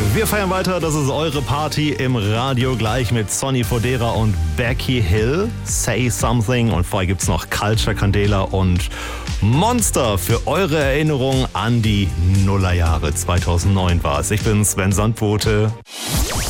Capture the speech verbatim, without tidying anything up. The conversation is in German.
Wir feiern weiter, das ist eure Party im Radio, gleich mit Sonny Fodera und Becky Hill. Say Something, und vorher gibt's noch Culture Candela und Monster für eure Erinnerung an die Nullerjahre. zweitausendneun war es. Ich bin Sven Sandbote.